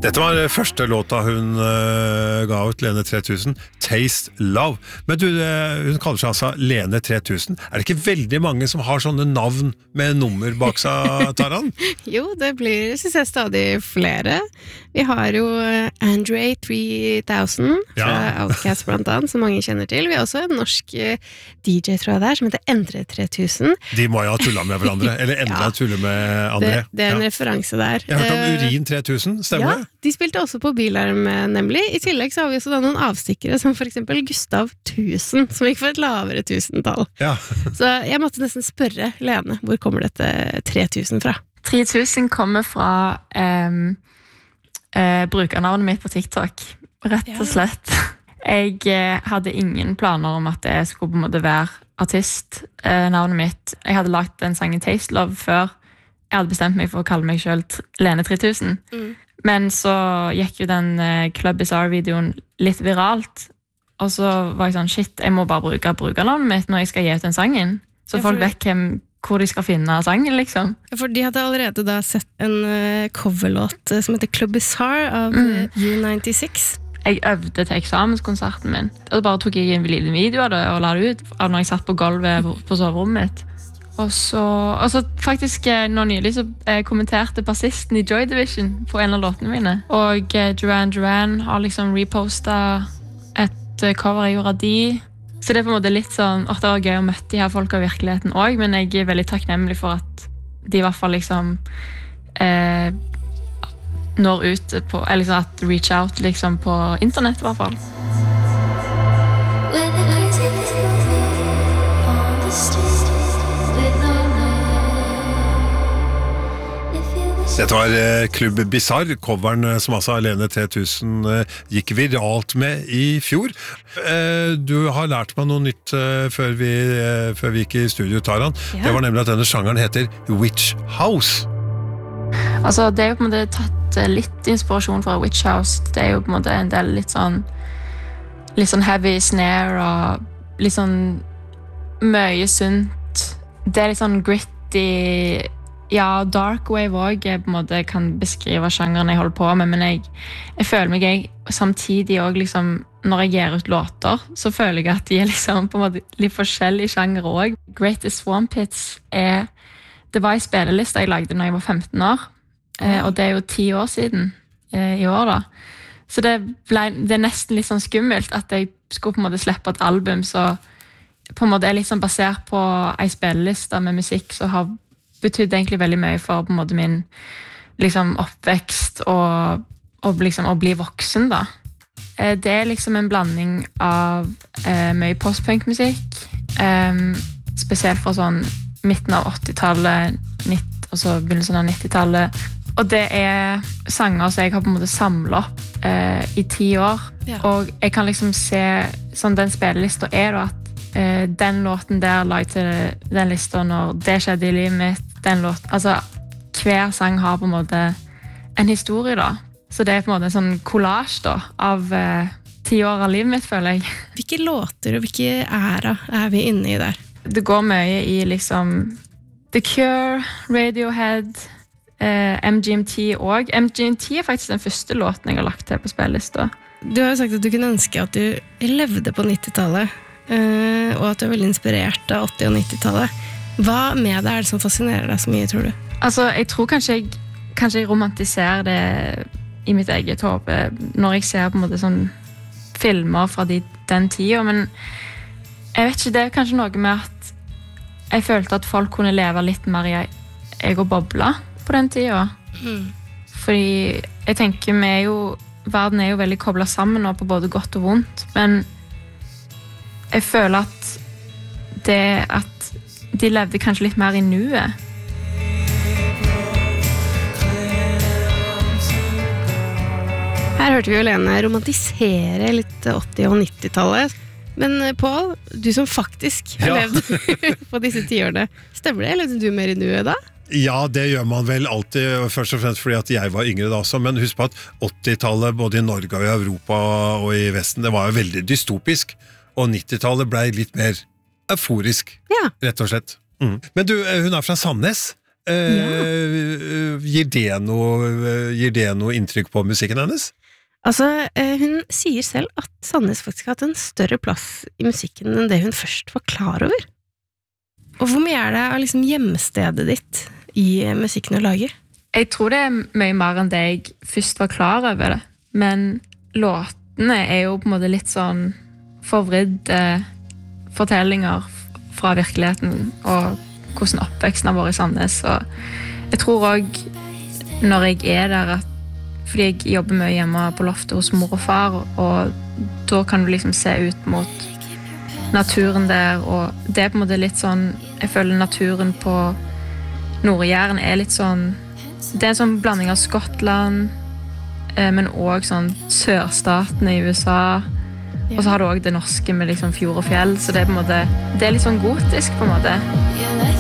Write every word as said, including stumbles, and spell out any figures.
Dette var første låta hun uh, ga ut, Lene tre tusen, Taste Love. Men du, uh, hun kaller seg altså Lene tre tusen. Er det ikke veldig mange som har sånne navn med nummer bak seg, Taran? Jo, det blir, synes jeg, stadig flere. Vi har jo Andre tre tusen fra ja. Outcast blant annet, som mange kjenner til. Vi har også en norsk D J, tror jeg der, som heter Endre tre tusen. De må jo ha tullet med hverandre, eller Endre ja. Tullet med André. Det, det er en ja. referanse der. Jeg har hørt om Urin tre tusen, stemmer det? Ja. De spilte også på Bilarm, nemlig. I tillegg så har vi også da noen avstikkere, som for eksempel Gustav tusen, som gikk for et lavere tusentall. Ja. Så jeg måtte nesten spørre Lene, hvor kommer dette tre tusen fra? tre tusen kommer fra um, uh, brukernavnet mitt på TikTok, rett og slett. Jeg uh, hadde ingen planer om at jeg skulle på en måte være artist, uh, navnet mitt. Jeg hadde lagt den sangen Taste Love før. Jeg hadde bestemt meg for å kalle meg selv Lene tre tusen. Mm. Men så gikk jo den uh, Club Bizarre-videoen litt viralt, og så var jeg sånn, shit, jeg må bare bruke brukernavnet mitt når jeg skal gi ut den sangen. Så ja, folk vet hvem, hvor de skal finne sangen, liksom. Ja, for de hadde allerede da sett en uh, coverlåt som heter Club Bizarre av mm. U nittiseks. Jeg øvde til eksamenskonserten min, og så bare tok jeg en liten video av det og la det ut av når jeg satt på gulvet på soverommet mitt. Og så, og så faktisk nå nylig så eh, kommenterte bassisten i Joy Division på en av låtene mine. Og eh, Duran Duran har liksom repostet et eh, cover jeg gjorde av de. Så det er på en måte litt sånn, at det var gøy å møte de her folk av virkeligheten også, men jeg er veldig takknemlig for at de i hvert fall liksom eh, når ut på, eller liksom at reach out liksom på internett i hvert fall. Dette var Klubb Bizarre, coveren som altså Lene tre tusen gikk viralt med i fjor. Du har lært meg noe nytt før vi, før vi gikk i studio, Taran. Ja. Det var nemlig at denne sjangeren heter Witch House. Altså, det er jo på en måte tatt litt inspirasjon fra Witch House. Det er jo på en måte en del litt sånn, litt sånn heavy snare og litt sånn mye sunt. Det er litt sånn gritty. Ja, dark wave også, jeg på en måte kan beskrive sjangeren jeg holder på med, men jeg, jeg føler meg jeg, samtidig også liksom, når jeg gir ut låter, så føler jeg at de er liksom på en måte litt forskjellige sjanger også. Greatest Swamp Hits er, det var en spilleliste jeg lagde når jeg var femten år, eh, og det er jo ti år siden eh, i år da. Så det, ble, det er nesten litt sånn skummelt at jeg skulle på en måte slippe et album, så på en måte er litt sånn basert på en spilleliste med musikk som har betydde egentlig veldig mye for på en måte min liksom, oppvekst og, og liksom, å bli voksen da. Det er liksom en blanding av eh, mye postpunk-musikk, eh, spesielt fra sånn midten av åttitallet, og så begynnelsen av nittitallet. Og det er sanger som jeg har på en måte samlet opp eh, i ti år. Ja. Og jeg kan liksom se, sånn den spillelista er da, at Uh, den låten der la jeg til den lista når det skjedde i livet mitt. Den låten, altså hver sang har på en måte en historie da. Så det er på en måte en sånn collage da av uh, ti år av livet mitt, føler jeg. Hvilke låter og hvilke æra er vi inne i der? Det går mye i liksom The Cure, Radiohead, uh, M G M T og M G M T er faktisk den første låten jeg har lagt til på spillelista. Du har jo sagt at du kunne ønske at du levde på nittitallet. Uh, og at du er veldig inspirert av åtti- og nittitallet. Hva med det er det som fascinerer deg så mye, tror du? Altså, jeg tror kanskje jeg, kanskje jeg romantiserer det i mitt eget håp når jeg ser på en måte sånn filmer fra de, den tiden, men jeg vet ikke, det er kanskje noe med at jeg følte at folk kunne leve litt mer i egen boble på den tiden. Mm. Fordi jeg tenker vi er jo, verden er jo veldig koblet sammen nå på både godt og vondt, men jeg føler at det at de levde kanskje litt mer i nuet. Her hørte vi jo Lene romantisere litt åtti- og nittitallet. Men Paul, du som faktisk har Ja. levd på disse tiårene, stemmer det? Levde du mer i nuet da? Ja, det gjør man vel alltid, først og fremst fordi at jeg var yngre da også, men husk på at åttitallet både i Norge og i Europa og i Vesten, det var jo veldig dystopisk. Og nittitallet ble litt mer euforisk, ja. Rett og slett. Mm. Men du, hun er fra Sandnes. Eh, ja. gir, det noe, gir det noe inntrykk på musikken hennes? Altså, hun sier selv at Sandnes faktisk har hatt en større plass i musikken enn det hun først var klar over. Og hvor mye er det av liksom hjemstedet ditt i musikken du lager? Jeg tror det er mye mer enn det jeg først var klar over det. Men låtene er jo på en måte litt sånn forvridde fortellinger fra virkeligheten og hvordan oppveksten har vært i Sandnes. Og jeg tror også når jeg er der, at, fordi jeg jobber mye hjemme på loftet hos mor og far, og da kan du liksom se ut mot naturen der, og det er på en måte litt sånn, jeg føler naturen på Nord-Jæren er litt sånn, det er en sånn blanding av Skottland, men også sånn sørstatene i U S A, og så har du også det norske med liksom fjord og fjell, så det er på en måte, det er litt sånn gotisk på en måte.